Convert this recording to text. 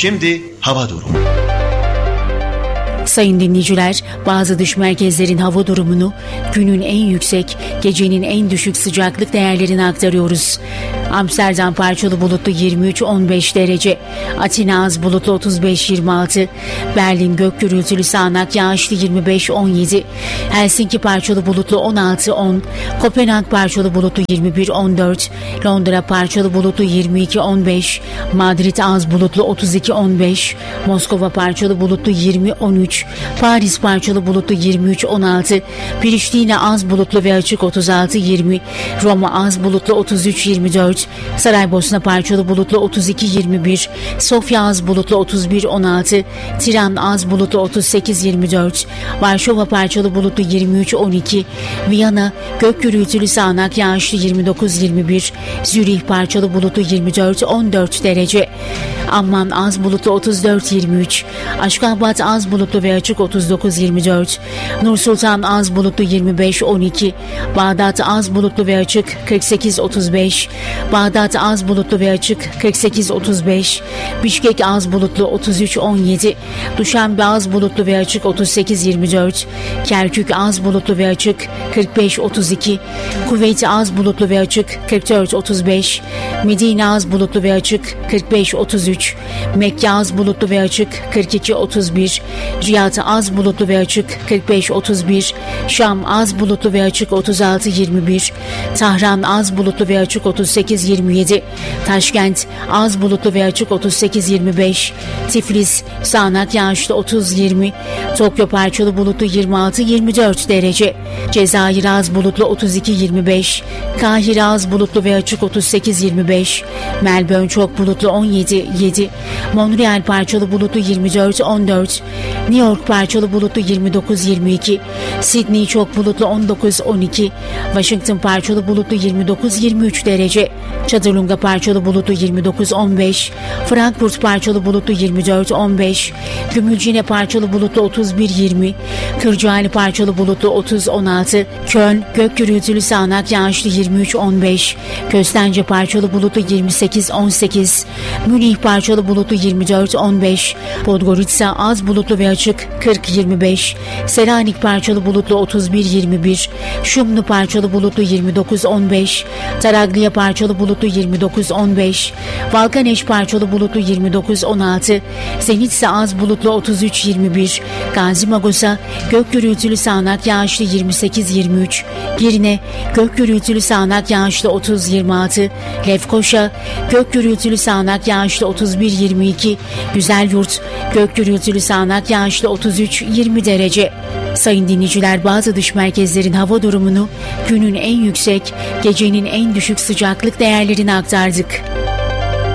Şimdi hava durumu. Sayın dinleyiciler, bazı dış merkezlerin hava durumunu, günün en yüksek, gecenin en düşük sıcaklık değerlerini aktarıyoruz. Amsterdam parçalı bulutlu 23-15 derece, Atina az bulutlu 35-26, Berlin gök gürültülü sağanak yağışlı 25-17, Helsinki parçalı bulutlu 16-10, Kopenhag parçalı bulutlu 21-14, Londra parçalı bulutlu 22-15, Madrid az bulutlu 32-15, Moskova parçalı bulutlu 20-13, Paris parçalı bulutlu 23-16, Priştine az bulutlu ve açık 36-20, Roma az bulutlu 33-24, Saraybosna parçalı bulutlu 32-21, Sofya az bulutlu 31-16, Tiran az bulutlu 38-24, Varşova parçalı bulutlu 23-12, Viyana gök gürültülü sağanak yağışlı 29-21, Zürih parçalı bulutlu 24-14 derece, Amman az bulutlu 34-23, Aşgabat az bulutlu ve açık 39-24, Nur Sultan az bulutlu 25-12, Bağdat az bulutlu ve açık 48-35, Bağdat az bulutlu ve açık 48-35, Bişkek az bulutlu 33-17, Duşanbe az bulutlu ve açık 38-24, Kerkük az bulutlu ve açık 45-32, Kuveyt az bulutlu ve açık 44-35, Medine az bulutlu ve açık 45-33, Mekke az bulutlu ve açık 42-31, Riyad az bulutlu ve açık 45-31, Şam az bulutlu ve açık 36-21, Tahran az bulutlu ve açık 38-27, Taşkent az bulutlu ve açık 38-25, Tiflis sağanak yağışlı 30-20, Tokyo parçalı bulutlu 26-24 derece, Cezayir az bulutlu 32-25, Kahire az bulutlu ve açık 38-25, Melbourne çok bulutlu 17-7, Montreal parçalı bulutlu 24-14, New York parçalı bulutlu 29-22, Sydney çok bulutlu 19-12, Washington parçalı bulutlu 29-23 derece, Çadırlunga parçalı bulutlu 29-15, Frankfurt parçalı bulutlu 24-15, Gümülcine parçalı bulutlu 31-20, Kırcaali parçalı bulutlu 30-16, Köln gök gürültülü sağanak yağışlı 23-15, Köstence parçalı bulutlu 28-18, Münih parçalı bulutlu 24-15, Podgorica az bulutlu ve açık 40-25, Selanik parçalı bulutlu 31-21, Şumlu parçalı bulutlu 29-15, Taraglia parçalı bulutlu 29-15, Balkaneş parçalı bulutlu 29-16, Zenitsa az bulutlu 33-21, Gazi Magosa gök gürültülü sağanak yağışlı 28-23, Girne gök gürültülü sağanak yağışlı 30-26, Lefkoşa gök gürültülü sağanak yağışlı 31-22, Güzelyurt gök gürültülü sağanak yağışlı 33-20 derece. Sayın dinleyiciler, bazı dış merkezlerin hava durumunu, günün en yüksek, gecenin en düşük sıcaklık değerlerini aktardık.